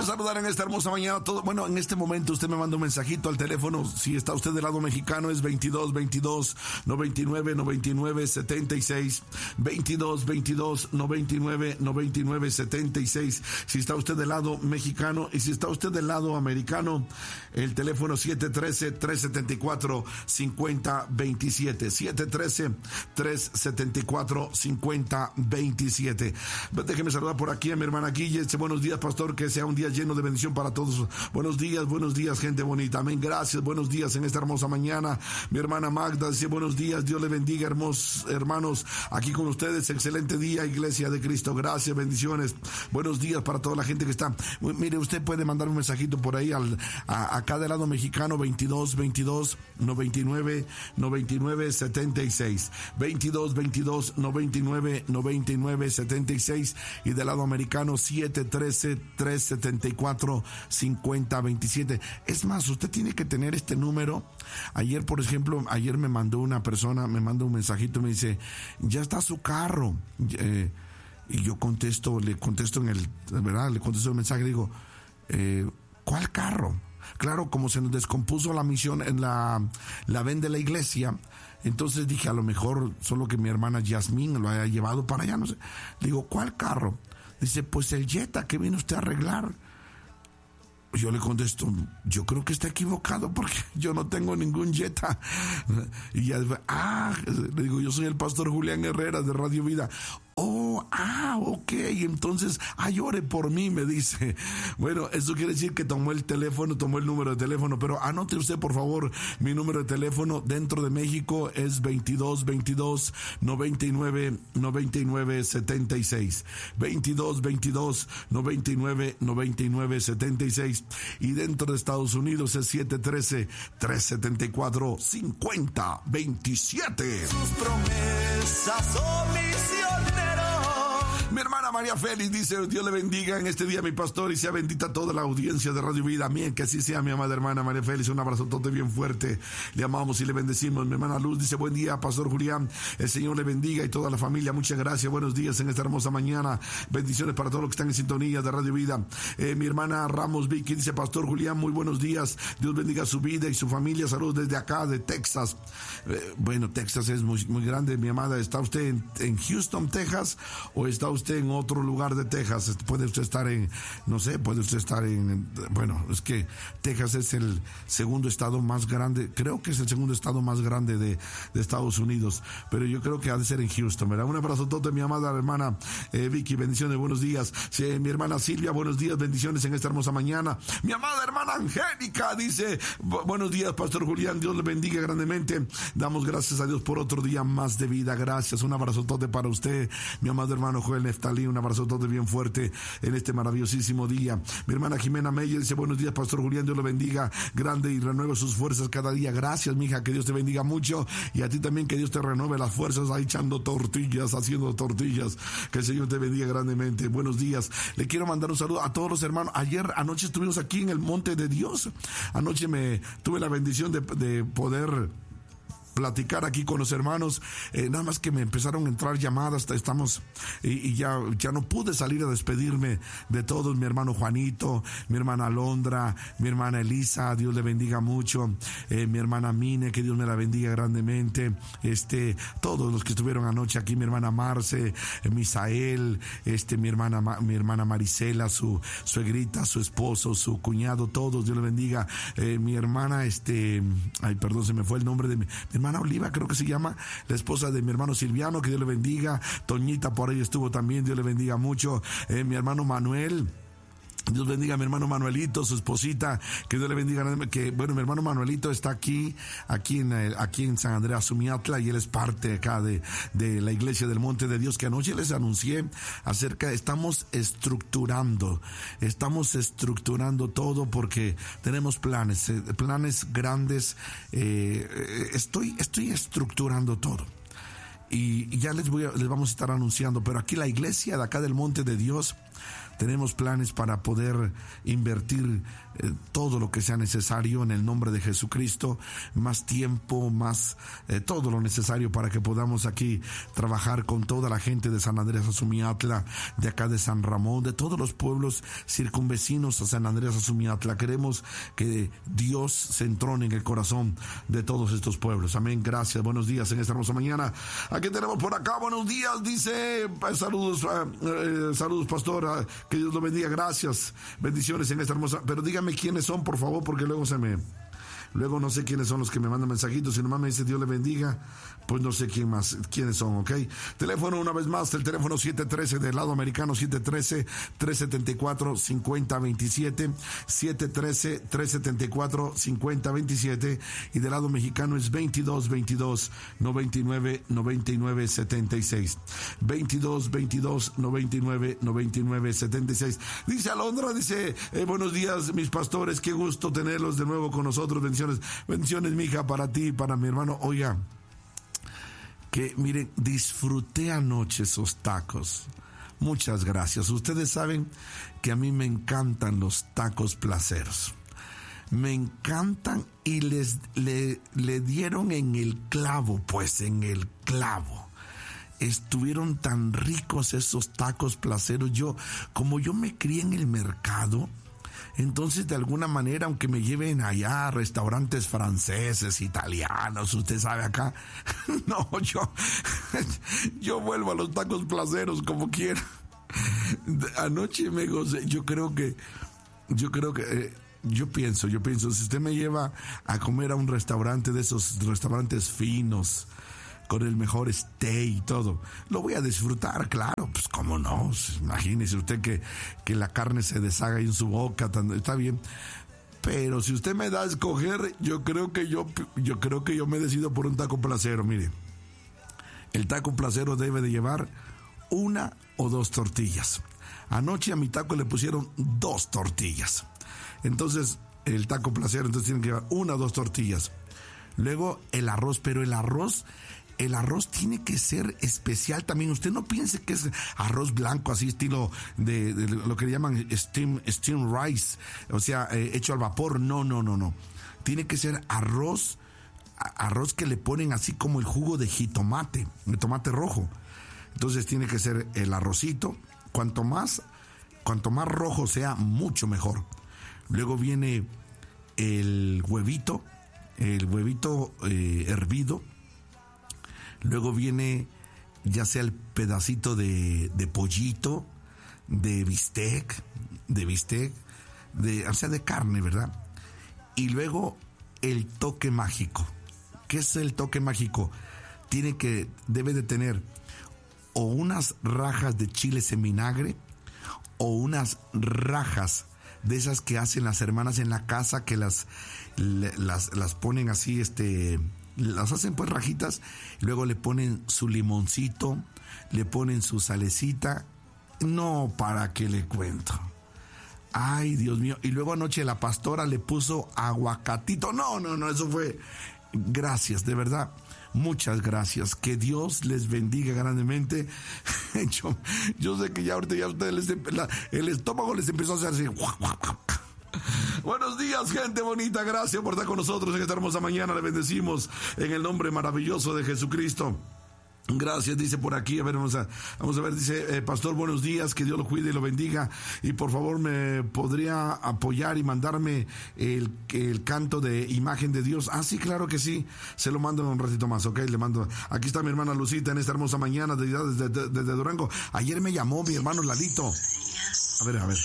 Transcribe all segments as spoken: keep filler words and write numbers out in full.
saludar en esta hermosa mañana todo. Bueno, en este momento usted me manda un mensajito al teléfono. Si está usted del lado mexicano es veintidós veintidós noventa y nueve noventa y nueve setenta y seis, veintidós veintidós noventa y nueve noventa y nueve setenta y seis. Si está usted del lado mexicano, y si está usted del lado americano, el teléfono siete uno tres, tres siete cuatro, cinco cero dos siete, siete uno tres, tres siete cuatro, cinco cero dos siete. Déjeme saludar por aquí a mi hermana Guille. Dice, buenos días, pastor, que sea un día lleno de bendición para todos. Buenos días, buenos días, gente bonita. Amén, gracias, buenos días en esta hermosa mañana. Mi hermana Magda dice, buenos días, Dios le bendiga, hermosos hermanos, aquí con ustedes. Excelente día, Iglesia de Cristo. Gracias, bendiciones. Buenos días para toda la gente que está. Mire, usted puede mandar un mensajito por ahí al, a, acá del lado mexicano, veintidós veintidós noventa y nueve noventa y nueve setenta y seis, veintidós veintidós noventa y nueve noventa y nueve setenta y seis, y del lado americano siete uno tres, tres siete cuatro, cinco cero dos siete. Es más, usted tiene que tener este número. Ayer, por ejemplo, ayer me mandó una persona, me mandó un mensajito, me dice, ya está su carro. Eh, y yo contesto, le contesto en el, ¿verdad? Le contesto el mensaje, digo, eh, ¿cuál carro? Claro, como se nos descompuso la misión en la, la ven de la iglesia, entonces dije, a lo mejor solo que mi hermana Yasmín lo haya llevado para allá, no sé. Le digo, ¿cuál carro? Dice, pues el Jetta que vino usted a arreglar. Yo le contesto, yo creo que está equivocado porque yo no tengo ningún Jetta. Y ya, ah, le digo, yo soy el pastor Julián Herrera de Radio Vida. Oh, ah, ok, entonces, ay, ore por mí, me dice. Bueno, eso quiere decir que tomó el teléfono, tomó el número de teléfono, pero anote usted, por favor, mi número de teléfono dentro de México es veintidós veintidós noventa y nueve noventa y nueve setenta y seis, veintidós veintidós noventa y nueve noventa y nueve setenta y seis, y dentro de Estados Unidos es siete uno tres, tres siete cuatro, cinco cero dos siete. Sus promesas son misioneras. Mi hermana María Félix dice, Dios le bendiga en este día, mi pastor, y sea bendita toda la audiencia de Radio Vida. Amén, que así sea, mi amada hermana María Félix. Un abrazo todo bien fuerte. Le amamos y le bendecimos. Mi hermana Luz dice, buen día, pastor Julián. El Señor le bendiga y toda la familia. Muchas gracias. Buenos días en esta hermosa mañana. Bendiciones para todos los que están en sintonía de Radio Vida. Eh, mi hermana Ramos Vicky dice, pastor Julián, muy buenos días. Dios bendiga su vida y su familia. Saludos desde acá, de Texas. Eh, bueno, Texas es muy, muy grande, mi amada. ¿Está usted en, en Houston, Texas, o está usted en otro lugar de Texas? Puede usted estar en, no sé, puede usted estar en, bueno, es que Texas es el segundo estado más grande, creo que es el segundo estado más grande de, de Estados Unidos, pero yo creo que ha de ser en Houston, ¿verdad? Un abrazo todo de mi amada hermana eh, Vicky, bendiciones, buenos días. Sí, mi hermana Silvia, buenos días, bendiciones en esta hermosa mañana. Mi amada hermana Angélica dice, buenos días, pastor Julián, Dios le bendiga grandemente. Damos gracias a Dios por otro día más de vida, gracias. Un abrazo todo para usted, mi amado hermano Joel Neftalí, un abrazo todo bien fuerte en este maravillosísimo día. Mi hermana Jimena Meyer dice, buenos días, pastor Julián, Dios le bendiga grande y renueve sus fuerzas cada día. Gracias, mija, que Dios te bendiga mucho, y a ti también que Dios te renueve las fuerzas ahí echando tortillas, haciendo tortillas. Que el Señor te bendiga grandemente. Buenos días. Le quiero mandar un saludo a todos los hermanos. Ayer anoche estuvimos aquí en el Monte de Dios. Anoche me tuve la bendición de, de poder platicar aquí con los hermanos, eh, nada más que me empezaron a entrar llamadas, estamos, y, y ya, ya no pude salir a despedirme de todos, mi hermano Juanito, mi hermana Alondra, mi hermana Elisa, Dios le bendiga mucho, eh, mi hermana Mine, que Dios me la bendiga grandemente, este, todos los que estuvieron anoche aquí, mi hermana Marce, eh, Misael, este, mi hermana, mi hermana Marisela, su suegrita, su esposo, su cuñado, todos, Dios le bendiga, eh, mi hermana, este, ay, perdón, se me fue el nombre de mi, mi hermana Oliva, creo que se llama, la esposa de mi hermano Silviano, que Dios le bendiga. Toñita por ahí estuvo también, Dios le bendiga mucho. Eh, mi hermano Manuel, Dios bendiga a mi hermano Manuelito, su esposita, que Dios le bendiga, que bueno, mi hermano Manuelito está aquí, aquí en, aquí en San Andrés Sumiatla, y él es parte acá de, de la iglesia del Monte de Dios, que anoche les anuncié acerca, estamos estructurando, estamos estructurando todo porque tenemos planes, eh, planes grandes, eh, estoy, estoy estructurando todo. Y ya les voy a, les vamos a estar anunciando, pero aquí la iglesia de acá del Monte de Dios Tenemos planes para poder invertir eh, todo lo que sea necesario en el nombre de Jesucristo, más tiempo, más eh, todo lo necesario para que podamos aquí trabajar con toda la gente de San Andrés Azumiatla, de acá de San Ramón, de todos los pueblos circunvecinos a San Andrés Azumiatla. Queremos que Dios se entrone en el corazón de todos estos pueblos. Amén. Gracias. Buenos días en esta hermosa mañana. Aquí tenemos por acá, buenos días, dice, saludos, eh, saludos pastor, eh, que Dios lo bendiga, gracias, bendiciones en esta hermosa, pero dígame quiénes son, por favor, porque luego se me, luego no sé quiénes son los que me mandan mensajitos, si nomás me dice Dios le bendiga, pues no sé quién más, quiénes son, ok. Teléfono una vez más, el teléfono siete uno tres del lado americano, siete uno tres, tres siete cuatro, cinco cero dos siete, siete uno tres, tres siete cuatro, cinco cero dos siete, y del lado mexicano es veintidós veintidós, noventa y nueve, noventa y nueve, setenta y seis, veintidós veintidós, noventa y nueve, noventa y nueve, setenta y seis. Dice Alondra, dice, eh, buenos días mis pastores, qué gusto tenerlos de nuevo con nosotros, bendiciones, bendiciones mija, para ti, para mi hermano. Oiga, que miren, disfruté anoche esos tacos. Muchas gracias. Ustedes saben que a mí me encantan los tacos placeros. Me encantan y les le, le dieron en el clavo, pues en el clavo. Estuvieron tan ricos esos tacos placeros. Yo, como yo me crié en el mercado, entonces de alguna manera, aunque me lleven allá a restaurantes franceses, italianos, usted sabe acá, no, yo, yo vuelvo a los tacos placeros como quiera. Anoche me gocé, yo creo que, yo creo que, eh, yo pienso, yo pienso, si usted me lleva a comer a un restaurante de esos restaurantes finos, con el mejor steak y todo, lo voy a disfrutar, claro, pues cómo no, imagínese usted que, que la carne se deshaga en su boca, está bien, pero si usted me da a escoger, yo creo que yo, yo creo que yo me decido por un taco placero. Mire, el taco placero debe de llevar una o dos tortillas. Anoche a mi taco le pusieron dos tortillas, entonces el taco placero, entonces tienen que llevar una o dos tortillas. Luego el arroz, pero el arroz El arroz tiene que ser especial también. Usted no piense que es arroz blanco, así estilo de, de lo que llaman steam, steam rice, o sea, eh, hecho al vapor. No, no, no, no. Tiene que ser arroz, arroz que le ponen así como el jugo de jitomate, de tomate rojo. Entonces tiene que ser el arrocito. Cuanto más, cuanto más rojo sea, mucho mejor. Luego viene el huevito, el huevito eh, hervido. Luego viene ya sea el pedacito de, de pollito, de bistec, de bistec, de, o sea, de carne, ¿verdad? Y luego el toque mágico. ¿Qué es el toque mágico? Tiene que, debe de tener o unas rajas de chiles en vinagre o unas rajas de esas que hacen las hermanas en la casa, que las, las, las ponen así, este... las hacen pues rajitas, luego le ponen su limoncito, le ponen su salecita, no, para qué le cuento. Ay, Dios mío, y luego anoche la pastora le puso aguacatito, no, no, no, eso fue, gracias, de verdad, muchas gracias, que Dios les bendiga grandemente. yo, yo sé que ya ahorita ya ustedes les, la, el estómago les empezó a hacer así. Buenos días, gente bonita, gracias por estar con nosotros en esta hermosa mañana, le bendecimos en el nombre maravilloso de Jesucristo. Gracias, dice por aquí, a ver, vamos a, vamos a ver, dice, eh, pastor, buenos días, que Dios lo cuide y lo bendiga, y por favor me podría apoyar y mandarme el, el canto de Imagen de Dios. Ah, sí, claro que sí, se lo mando en un ratito más, ok, le mando, aquí está mi hermana Lucita en esta hermosa mañana desde, desde, desde, desde Durango. Ayer me llamó mi hermano Lalito, a ver, a ver.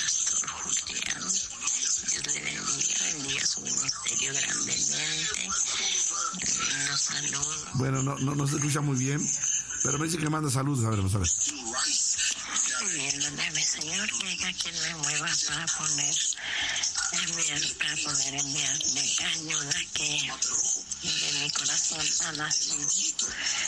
Bueno, no, no, no se escucha muy bien, pero me dice que manda saludos, a ver, vamos a ver. Pidiéndole a mi Señor que haya quien me mueva para poner, enviar, para poder enviarle ayuda que de mi corazón a nación.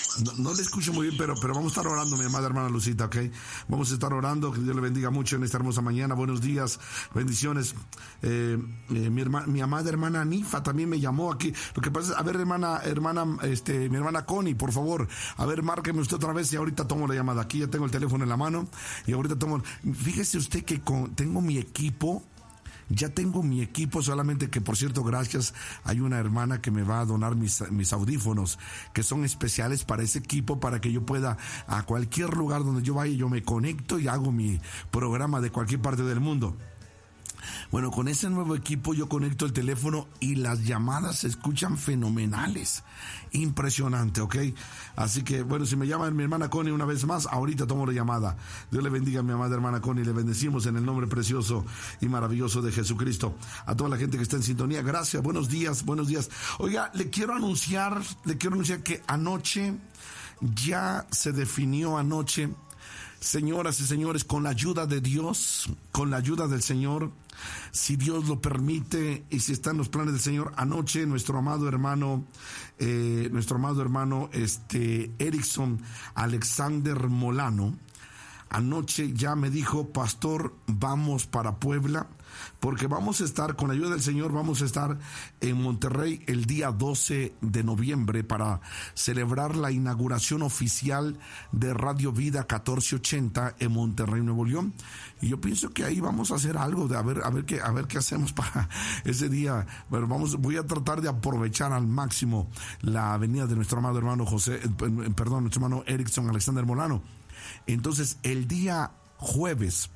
No, no le escucho muy bien, pero, pero vamos a estar orando, mi amada hermana Lucita, ¿ok? Vamos a estar orando, que Dios le bendiga mucho en esta hermosa mañana. Buenos días, bendiciones. Eh, eh, mi, herma, mi amada hermana Nifa también me llamó aquí. Lo que pasa es, a ver, hermana, hermana, este, mi hermana Connie, por favor, a ver, márqueme usted otra vez y ahorita tomo la llamada. Aquí ya tengo el teléfono en la mano y ahorita tomo. Fíjese usted que con, tengo mi equipo. Ya tengo mi equipo, solamente que, por cierto, gracias, hay una hermana que me va a donar mis, mis audífonos, que son especiales para ese equipo, para que yo pueda, a cualquier lugar donde yo vaya, yo me conecto y hago mi programa de cualquier parte del mundo. Bueno, con ese nuevo equipo yo conecto el teléfono y las llamadas se escuchan fenomenales. Impresionante, ¿ok? Así que, bueno, si me llama mi hermana Connie una vez más, ahorita tomo la llamada. Dios le bendiga a mi amada hermana Connie. Le bendecimos en el nombre precioso y maravilloso de Jesucristo. A toda la gente que está en sintonía, gracias. Buenos días, buenos días. Oiga, le quiero anunciar, le quiero anunciar que anoche, ya se definió anoche, señoras y señores, con la ayuda de Dios, con la ayuda del Señor, si Dios lo permite y si está en los planes del Señor, anoche nuestro amado hermano, eh, nuestro amado hermano, este, Erickson Alexander Molano, anoche ya me dijo: pastor, vamos para Puebla, porque vamos a estar, con la ayuda del Señor, vamos a estar en Monterrey el día doce de noviembre para celebrar la inauguración oficial de Radio Vida catorce ochenta en Monterrey, Nuevo León. Y yo pienso que ahí vamos a hacer algo, de a ver, a ver qué, a ver qué hacemos para ese día. Bueno, vamos, voy a tratar de aprovechar al máximo la venida de nuestro amado hermano José, perdón, nuestro hermano Erickson Alexander Molano. Entonces, el día jueves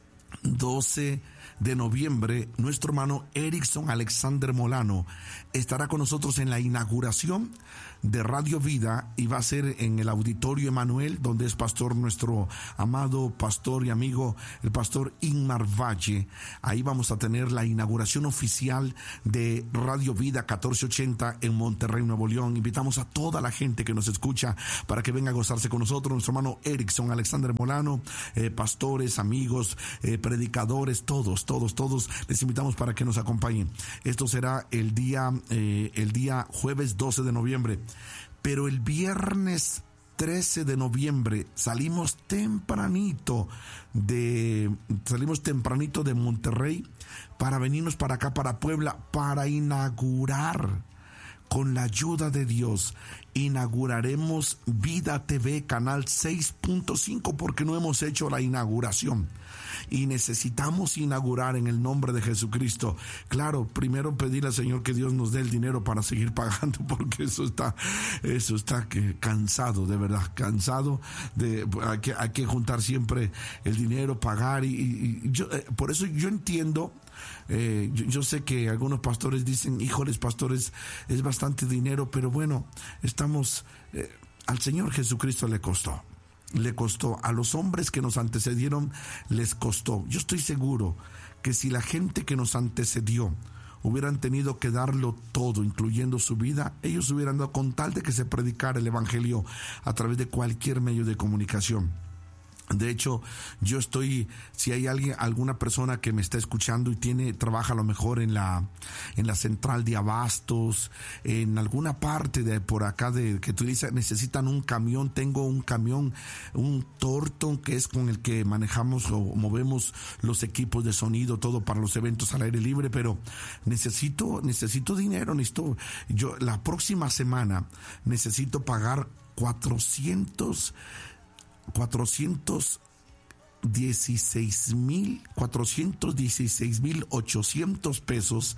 doce de noviembre, nuestro hermano Erickson Alexander Molano estará con nosotros en la inauguración de Radio Vida, y va a ser en el Auditorio Emanuel, donde es pastor nuestro amado pastor y amigo, el pastor Inmar Valle. Ahí vamos a tener la inauguración oficial de Radio Vida catorce ochenta en Monterrey, Nuevo León. Invitamos a toda la gente que nos escucha para que venga a gozarse con nosotros. Nuestro hermano Erickson Alexander Molano, eh, pastores, amigos, eh, predicadores, todos, todos, todos, les invitamos para que nos acompañen. Esto será el día, eh, el día jueves doce de noviembre. Pero el viernes trece de noviembre salimos tempranito de salimos tempranito de Monterrey para venirnos para acá, para Puebla, para inaugurar, con la ayuda de Dios, inauguraremos Vida T V canal seis punto cinco, porque no hemos hecho la inauguración y necesitamos inaugurar en el nombre de Jesucristo. Claro, primero pedirle al Señor que Dios nos dé el dinero para seguir pagando, porque eso está eso está que cansado, de verdad, cansado de hay que, hay que juntar siempre el dinero, pagar, y, y, y yo, eh, por eso yo entiendo. Eh, yo, yo sé que algunos pastores dicen: híjoles, pastores, es bastante dinero, pero bueno, estamos, eh, al Señor Jesucristo le costó, le costó, a los hombres que nos antecedieron les costó. Yo estoy seguro que si la gente que nos antecedió hubieran tenido que darlo todo, incluyendo su vida, ellos hubieran dado, con tal de que se predicara el evangelio a través de cualquier medio de comunicación. De hecho, yo estoy, si hay alguien, alguna persona que me está escuchando y tiene, trabaja a lo mejor en la, en la central de abastos, en alguna parte de por acá de que tú dices, necesitan un camión, tengo un camión, un Thornton, que es con el que manejamos o movemos los equipos de sonido, todo para los eventos al aire libre, pero necesito, necesito dinero, necesito, yo, la próxima semana necesito pagar cuatrocientos cuatrocientos dieciséis mil cuatrocientos dieciséis mil ochocientos pesos,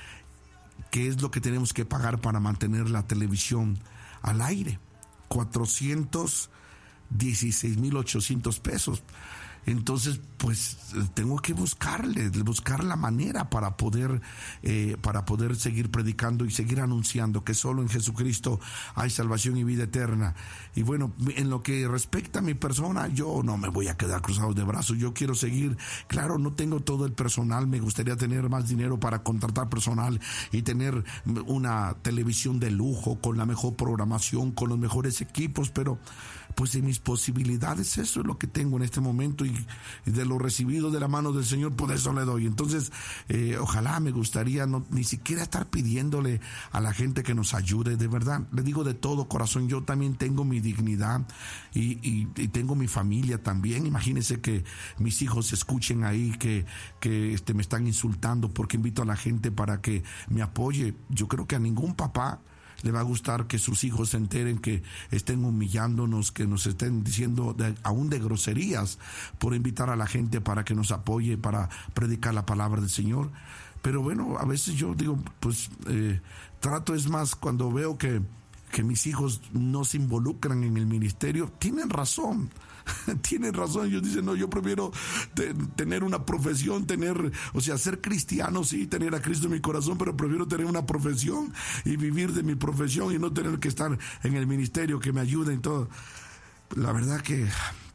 que es lo que tenemos que pagar para mantener la televisión al aire. Cuatrocientos dieciséis mil ochocientos pesos. Entonces, pues tengo que buscarle, buscar la manera para poder, eh, para poder seguir predicando y seguir anunciando que solo en Jesucristo hay salvación y vida eterna. Y bueno, en lo que respecta a mi persona, yo no me voy a quedar cruzado de brazos. Yo quiero seguir. Claro, no tengo todo el personal. Me gustaría tener más dinero para contratar personal y tener una televisión de lujo con la mejor programación, con los mejores equipos, pero pues en mis posibilidades eso es lo que tengo en este momento. Y y, y de lo recibido de la mano del Señor, por eso le doy. Entonces, eh, ojalá me gustaría no, ni siquiera estar pidiéndole a la gente que nos ayude, de verdad. Le digo de todo corazón, yo también tengo mi dignidad y, y, y tengo mi familia también. Imagínense que mis hijos escuchen ahí que, que este, me están insultando porque invito a la gente para que me apoye. Yo creo que a ningún papá le va a gustar que sus hijos se enteren que estén humillándonos, que nos estén diciendo de, aún de groserías por invitar a la gente para que nos apoye, para predicar la palabra del Señor. Pero bueno, a veces yo digo, pues eh, trato es más cuando veo que, que mis hijos no se involucran en el ministerio. Tienen razón. Tienen razón, ellos dicen, no, yo prefiero te, tener una profesión, tener, o sea, ser cristiano, sí, tener a Cristo en mi corazón, pero prefiero tener una profesión y vivir de mi profesión y no tener que estar en el ministerio, que me ayude en todo. La verdad que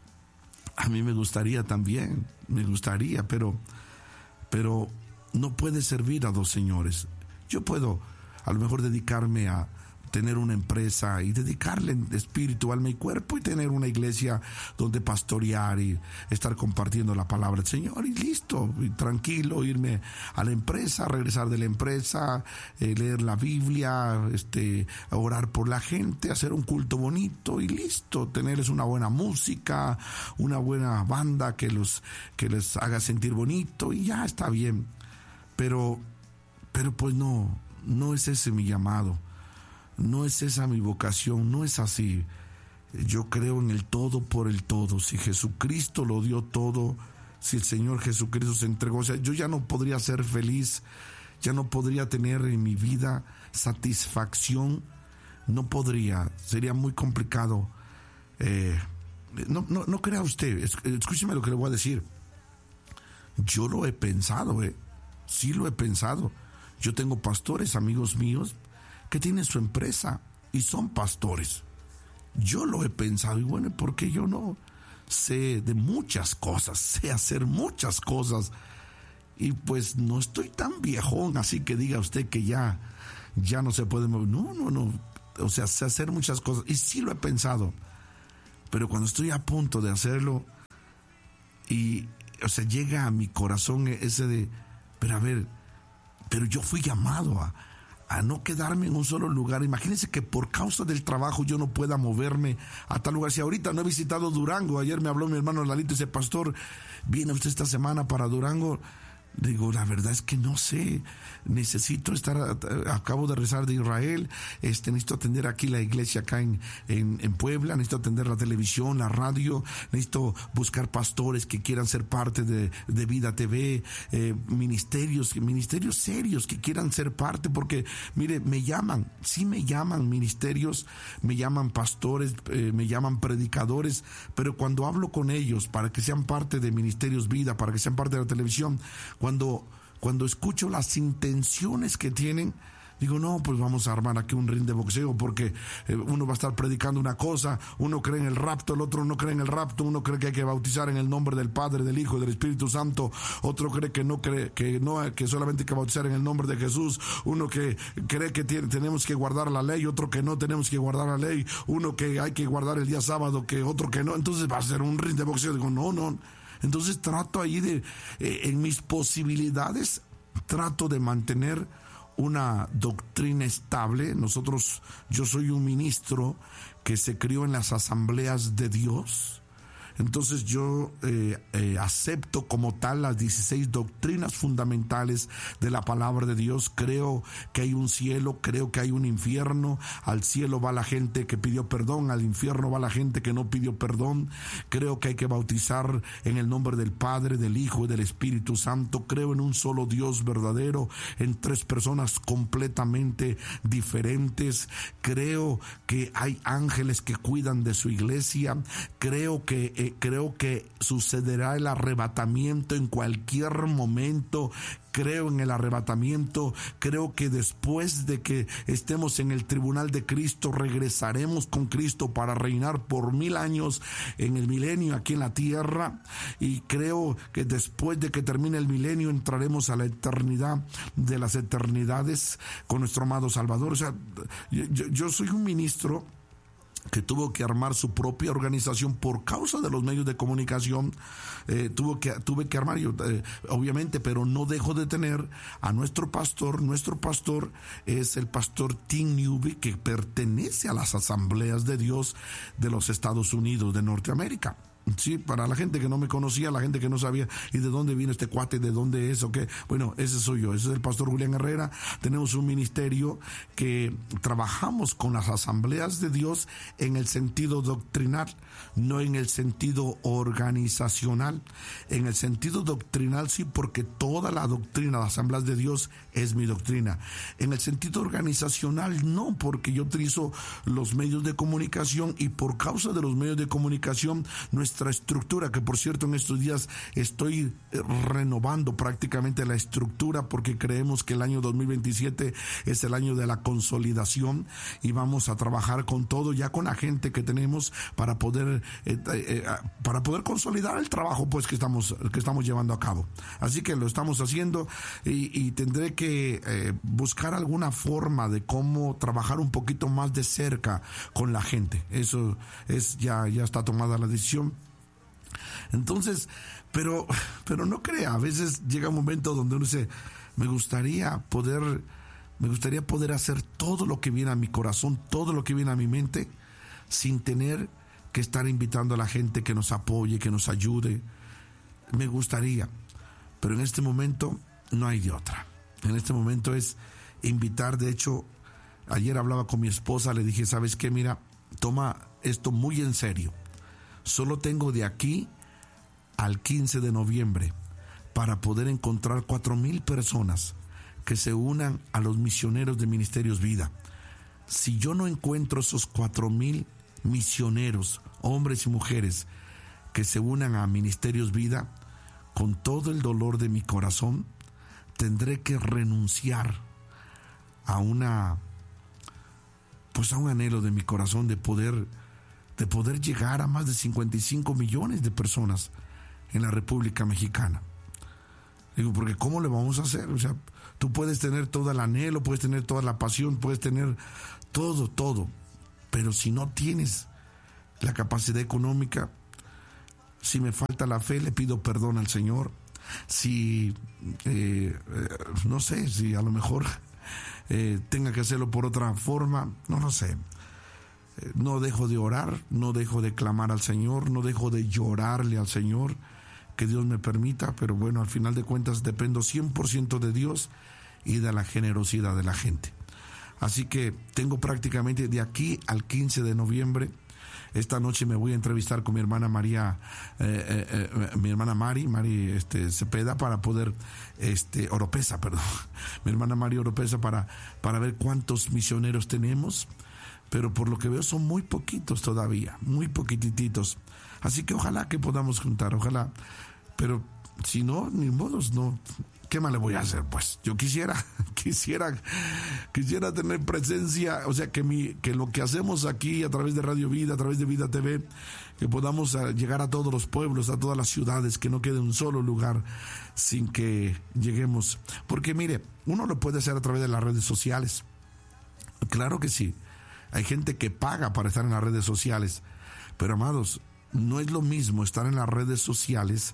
a mí me gustaría también, me gustaría, pero, pero no puede servir a dos señores. Yo puedo a lo mejor dedicarme a tener una empresa y dedicarle espíritu, alma y cuerpo y tener una iglesia donde pastorear y estar compartiendo la palabra del Señor y listo, y tranquilo, irme a la empresa, regresar de la empresa, eh, leer la Biblia, este, orar por la gente, hacer un culto bonito y listo, tenerles una buena música, una buena banda que los, que les haga sentir bonito y ya está bien. Pero, pero pues no, no es ese mi llamado. No es esa mi vocación, no es así. Yo creo en el todo por el todo. Si Jesucristo lo dio todo, si el Señor Jesucristo se entregó, o sea, yo ya no podría ser feliz, ya no podría tener en mi vida satisfacción, no podría, sería muy complicado. Eh, no, no, no crea usted, escúcheme lo que le voy a decir. Yo lo he pensado, eh, sí lo he pensado. Yo tengo pastores, amigos míos, que tienen su empresa y son pastores. Yo lo he pensado y bueno, ¿por qué yo no? Sé de muchas cosas, sé hacer muchas cosas y pues no estoy tan viejón así que diga usted que ya, ya no se puede mover. No, no, no, o sea, sé hacer muchas cosas y sí lo he pensado, pero cuando estoy a punto de hacerlo y, o sea, llega a mi corazón ese de, pero a ver, pero yo fui llamado a a no quedarme en un solo lugar. Imagínense que por causa del trabajo yo no pueda moverme a tal lugar. Si ahorita no he visitado Durango, ayer me habló mi hermano Lalito y dice, pastor, ¿viene usted esta semana para Durango? Digo, la verdad es que no sé, necesito estar, acabo de regresar de Israel, este, necesito atender aquí la iglesia acá en, en, en Puebla, necesito atender la televisión, la radio, necesito buscar pastores que quieran ser parte de, de Vida T V, eh, ministerios, ministerios serios que quieran ser parte, porque mire, me llaman, sí me llaman ministerios, me llaman pastores, eh, me llaman predicadores, pero cuando hablo con ellos para que sean parte de Ministerios Vida, para que sean parte de la televisión, Cuando, cuando escucho las intenciones que tienen, digo, no, pues vamos a armar aquí un ring de boxeo porque eh, uno va a estar predicando una cosa, uno cree en el rapto, el otro no cree en el rapto, uno cree que hay que bautizar en el nombre del Padre, del Hijo y del Espíritu Santo, otro cree que no cree, que no, que solamente hay que bautizar en el nombre de Jesús, uno que cree que tiene, tenemos que guardar la ley, otro que no tenemos que guardar la ley, uno que hay que guardar el día sábado, que otro que no, entonces va a ser un ring de boxeo. Digo, no, no. Entonces trato ahí de, eh, en mis posibilidades, trato de mantener una doctrina estable. Nosotros, yo soy un ministro que se crió en las asambleas de Dios. Entonces yo eh, eh, acepto como tal las dieciséis doctrinas fundamentales de la palabra de Dios. Creo que hay un cielo, creo que hay un infierno. Al cielo va la gente que pidió perdón, al infierno va la gente que no pidió perdón. Creo que hay que bautizar en el nombre del Padre, del Hijo y del Espíritu Santo. Creo en un solo Dios verdadero, en tres personas completamente diferentes. Creo que hay ángeles que cuidan de su iglesia. Creo que eh, creo que sucederá el arrebatamiento en cualquier momento. Creo en el arrebatamiento, creo que después de que estemos en el tribunal de Cristo, regresaremos con Cristo para reinar por mil años en el milenio aquí en la tierra, y creo que después de que termine el milenio entraremos a la eternidad de las eternidades con nuestro amado Salvador. O sea, yo, yo soy un ministro que tuvo que armar su propia organización por causa de los medios de comunicación. eh, tuvo que tuve que armar yo, eh, obviamente, pero no dejo de tener a nuestro pastor. Nuestro pastor es el pastor Tim Newby, que pertenece a las Asambleas de Dios de los Estados Unidos de Norteamérica. Sí, para la gente que no me conocía, la gente que no sabía y de dónde viene este cuate, de dónde es o qué, bueno, ese soy yo, ese es el pastor Julián Herrera. Tenemos un ministerio que trabajamos con las Asambleas de Dios en el sentido doctrinal, no en el sentido organizacional. En el sentido doctrinal sí, porque toda la doctrina de las Asambleas de Dios es mi doctrina. En el sentido organizacional no, porque yo utilizo los medios de comunicación y por causa de los medios de comunicación nuestra estructura, que por cierto en estos días estoy renovando prácticamente la estructura, porque creemos que el año dos mil veintisiete es el año de la consolidación y vamos a trabajar con todo, ya con la gente que tenemos para poder eh, eh, para poder consolidar el trabajo pues que estamos que estamos llevando a cabo. Así que lo estamos haciendo y, y tendré que eh, buscar alguna forma de cómo trabajar un poquito más de cerca con la gente. Eso es ya ya está tomada la decisión. Entonces, pero, pero no crea, a veces llega un momento donde uno dice, me gustaría poder, me gustaría poder hacer todo lo que viene a mi corazón, todo lo que viene a mi mente, sin tener que estar invitando a la gente que nos apoye, que nos ayude. Me gustaría, pero en este momento no hay de otra. En este momento es invitar. De hecho, ayer hablaba con mi esposa, le dije, ¿sabes qué? Mira, toma esto muy en serio. Solo tengo de aquí al quince de noviembre para poder encontrar cuatro mil personas que se unan a los misioneros de Ministerios Vida. Si yo no encuentro esos cuatro mil misioneros, hombres y mujeres, que se unan a Ministerios Vida, con todo el dolor de mi corazón, tendré que renunciar a una, pues a un anhelo de mi corazón de poder de poder llegar a más de cincuenta y cinco millones de personas en la República Mexicana. Digo, porque ¿cómo le vamos a hacer? O sea, tú puedes tener todo el anhelo, puedes tener toda la pasión, puedes tener todo, todo, pero si no tienes la capacidad económica, si me falta la fe, le pido perdón al Señor. Si, eh, eh, no sé, si a lo mejor eh, tenga que hacerlo por otra forma, no lo sé. No dejo de orar, no dejo de clamar al Señor, no dejo de llorarle al Señor, que Dios me permita, pero bueno, al final de cuentas dependo cien por ciento de Dios y de la generosidad de la gente. Así que tengo prácticamente de aquí al quince de noviembre. Esta noche me voy a entrevistar con mi hermana María, eh, eh, eh, mi hermana Mari, Mari este, Cepeda, para poder, este, Oropesa, perdón, mi hermana Mari Oropesa, para, para ver cuántos misioneros tenemos. Pero por lo que veo son muy poquitos todavía, muy poquititos. Así que ojalá que podamos juntar, ojalá. Pero si no, ni modos, no. ¿Qué más le voy a hacer? Pues yo quisiera, quisiera, quisiera tener presencia, o sea, que mi, que lo que hacemos aquí a través de Radio Vida, a través de Vida T V, que podamos llegar a todos los pueblos, a todas las ciudades, que no quede un solo lugar sin que lleguemos. Porque mire, uno lo puede hacer a través de las redes sociales. Claro que sí. Hay gente que paga para estar en las redes sociales, pero amados, no es lo mismo estar en las redes sociales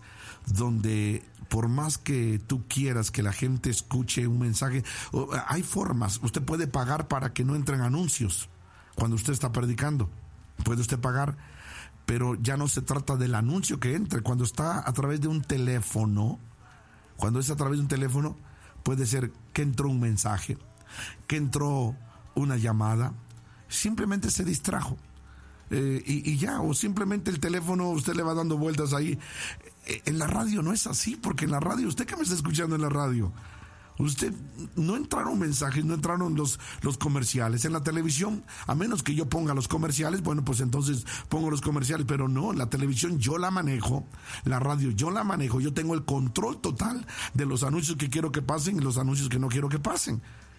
donde por más que tú quieras que la gente escuche un mensaje, hay formas. Usted puede pagar para que no entren anuncios cuando usted está predicando, puede usted pagar, pero ya no se trata del anuncio que entre. Cuando está a través de un teléfono, cuando es a través de un teléfono, puede ser que entró un mensaje, que entró una llamada, simplemente se distrajo eh, y, y ya, o simplemente el teléfono usted le va dando vueltas ahí. Eh, en la radio no es así, porque en la radio, usted que me está escuchando en la radio, usted no entraron mensajes, no entraron los, los comerciales. En la televisión, a menos que yo ponga los comerciales, bueno, pues entonces pongo los comerciales, pero no, la televisión yo la manejo, la radio yo la manejo, yo tengo el control total de los anuncios que quiero que pasen y los anuncios que no quiero que pasen.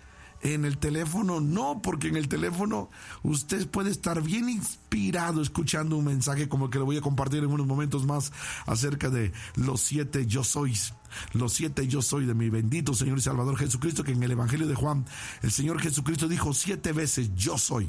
En el teléfono no, porque en el teléfono usted puede estar bien inspirado escuchando un mensaje como el que le voy a compartir en unos momentos más acerca de los siete yo sois. Los siete yo soy de mi bendito Señor y Salvador Jesucristo, que en el Evangelio de Juan el Señor Jesucristo dijo siete veces yo soy.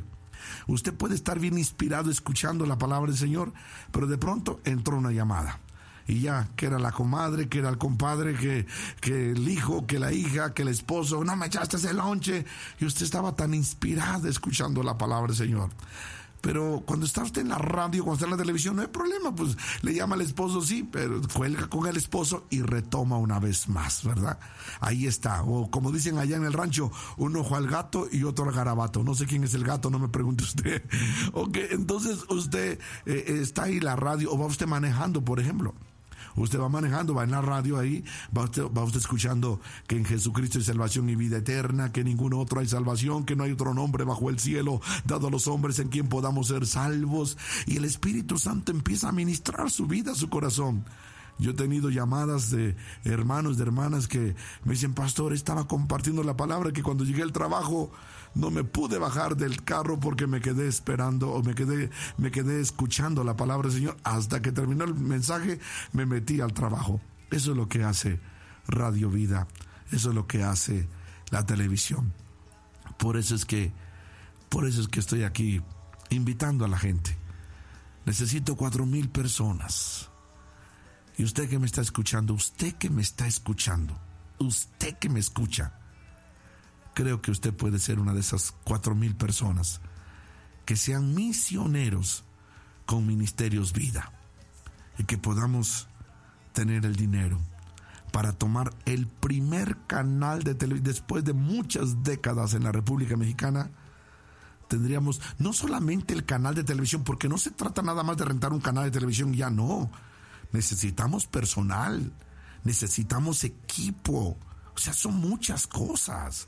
Usted puede estar bien inspirado escuchando la palabra del Señor, pero de pronto entró una llamada. Y ya, que era la comadre, que era el compadre, que, que el hijo, que la hija, que el esposo, no me echaste ese lonche. Y usted estaba tan inspirado escuchando la palabra del Señor. Pero cuando está usted en la radio, cuando está en la televisión, no hay problema, pues le llama al esposo, sí, pero cuelga con el esposo y retoma una vez más, ¿verdad? Ahí está, o como dicen allá en el rancho, un ojo al gato y otro al garabato. No sé quién es el gato, no me pregunte usted. Ok, entonces usted eh, está ahí en la radio, o va usted manejando, por ejemplo. Usted va manejando, va en la radio ahí, va usted, va usted escuchando que en Jesucristo hay salvación y vida eterna, que en ningún otro hay salvación, que no hay otro nombre bajo el cielo dado a los hombres en quien podamos ser salvos. Y el Espíritu Santo empieza a ministrar su vida, su corazón. Yo he tenido llamadas de hermanos, de hermanas que me dicen, pastor, estaba compartiendo la palabra, que cuando llegué al trabajo no me pude bajar del carro porque me quedé esperando o me quedé, me quedé escuchando la palabra del Señor hasta que terminó el mensaje, me metí al trabajo. Eso es lo que hace Radio Vida, eso es lo que hace la televisión. Por eso es que, por eso es que estoy aquí invitando a la gente. Necesito cuatro mil personas. Y usted que me está escuchando, usted que me está escuchando, usted que me escucha, creo que usted puede ser una de esas cuatro mil personas que sean misioneros con Ministerios Vida y que podamos tener el dinero para tomar el primer canal de televisión. Después de muchas décadas en la República Mexicana, tendríamos no solamente el canal de televisión, porque no se trata nada más de rentar un canal de televisión, ya no. Necesitamos personal, necesitamos equipo, o sea, son muchas cosas.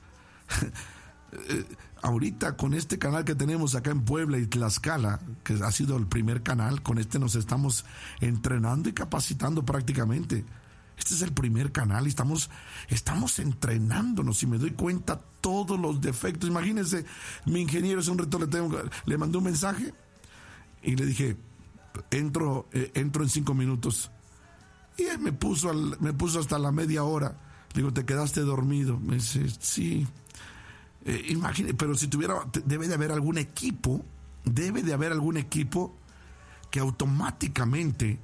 eh, ahorita con este canal que tenemos acá en Puebla y Tlaxcala, que ha sido el primer canal, con este nos estamos entrenando y capacitando prácticamente. Este es el primer canal y estamos, estamos entrenándonos, y me doy cuenta todos los defectos. Imagínense, mi ingeniero hace un reto le, tengo, le mandé un mensaje y le dije, entro, eh, entro en cinco minutos. Y él me puso, al, me puso hasta la media hora. Le digo, ¿te quedaste dormido? Me dice, sí. Eh, imagínate, pero si tuviera, debe de haber algún equipo, debe de haber algún equipo que automáticamente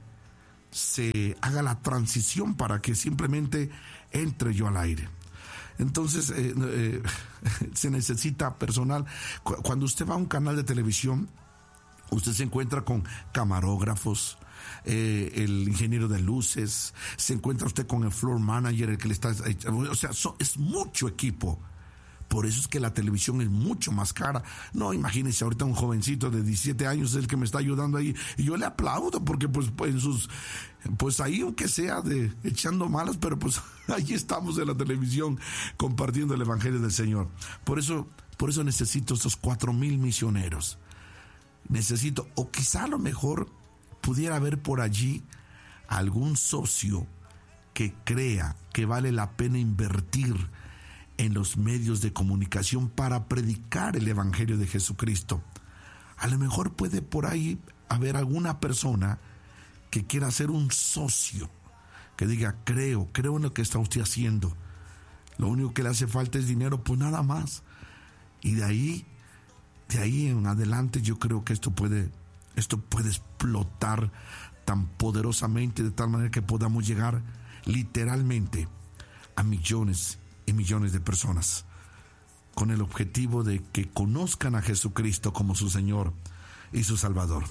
se haga la transición para que simplemente entre yo al aire. Entonces, eh, eh, se necesita personal. Cuando usted va a un canal de televisión, usted se encuentra con camarógrafos, eh, el ingeniero de luces, se encuentra usted con el floor manager, el que le está, o sea, so, es mucho equipo. Por eso es que la televisión es mucho más cara. No, imagínense ahorita un jovencito de diecisiete años es el que me está ayudando ahí, y yo le aplaudo porque pues en sus, pues ahí aunque sea de echando malas, pero pues ahí estamos en la televisión compartiendo el evangelio del Señor. Por eso, por eso necesito estos cuatro mil misioneros. Necesito, o quizá a lo mejor pudiera haber por allí algún socio que crea que vale la pena invertir en los medios de comunicación para predicar el evangelio de Jesucristo. A lo mejor puede por ahí haber alguna persona que quiera ser un socio, que diga, creo, creo en lo que está usted haciendo. Lo único que le hace falta es dinero, pues nada más. Y de ahí De ahí en adelante yo creo que esto puede, esto puede explotar tan poderosamente, de tal manera que podamos llegar literalmente a millones y millones de personas, con el objetivo de que conozcan a Jesucristo como su Señor y su Salvador.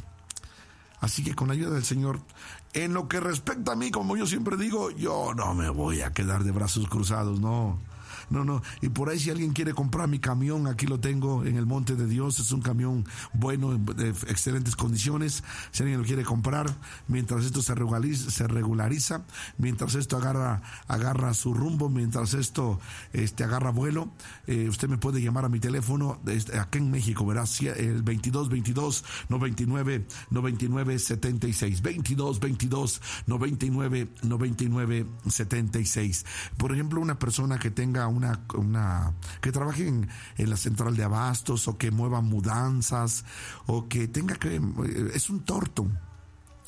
Así que con la ayuda del Señor, en lo que respecta a mí, como yo siempre digo, yo no me voy a quedar de brazos cruzados, no. No, no, y por ahí si alguien quiere comprar mi camión, aquí lo tengo en el Monte de Dios, es un camión bueno, de excelentes condiciones. Si alguien lo quiere comprar, mientras esto se regulariza, se regulariza mientras esto agarra agarra su rumbo, mientras esto este agarra vuelo, eh, usted me puede llamar a mi teléfono este, acá en México, verá, el veintidós veintidós noventa y nueve noventa y nueve setenta y seis, veintidós veintidós noventa y nueve noventa y nueve setenta y seis. Por ejemplo, una persona que tenga una Una, una, que trabaje en, en la central de abastos, o que mueva mudanzas, o que tenga que, es un torto,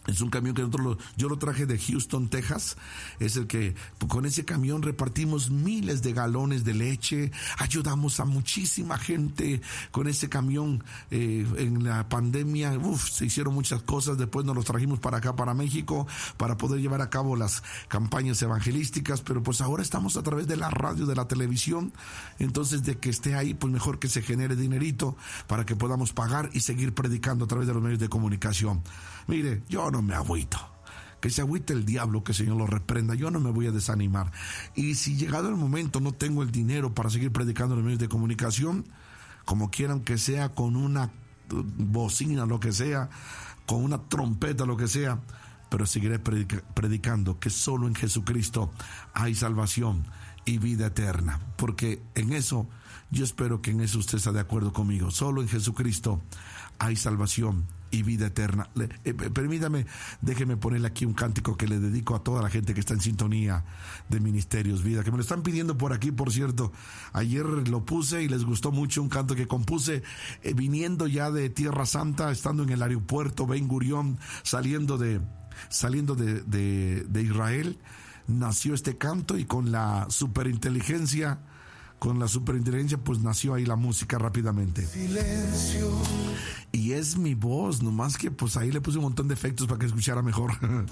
Es un camión que nosotros lo, yo lo traje de Houston, Texas. Es el que con ese camión repartimos miles de galones de leche, ayudamos a muchísima gente con ese camión. Eh, en la pandemia, uf, se hicieron muchas cosas. Después nos los trajimos para acá, para México, para poder llevar a cabo las campañas evangelísticas. Pero pues ahora estamos a través de la radio, de la televisión. Entonces, de que esté ahí, pues mejor que se genere dinerito para que podamos pagar y seguir predicando a través de los medios de comunicación. Mire, yo no me agüito. Que se agüite el diablo, que el Señor lo reprenda. Yo no me voy a desanimar. Y si llegado el momento no tengo el dinero para seguir predicando en los medios de comunicación, como quieran que sea, con una bocina, lo que sea, con una trompeta, lo que sea, pero seguiré predica- predicando que solo en Jesucristo hay salvación y vida eterna. Porque en eso, yo espero que en eso usted está de acuerdo conmigo. Solo en Jesucristo hay salvación y vida eterna. Le, eh, permítame, déjeme ponerle aquí un cántico que le dedico a toda la gente que está en sintonía de Ministerios Vida, que me lo están pidiendo por aquí, por cierto. Ayer lo puse y les gustó mucho, un canto que compuse eh, viniendo ya de Tierra Santa, estando en el aeropuerto Ben Gurión, saliendo de saliendo de, de, de Israel. Nació este canto y con la superinteligencia Con la superinteligencia, pues nació ahí la música rápidamente. Silencio. Y es mi voz, nomás que pues ahí le puse un montón de efectos para que escuchara mejor.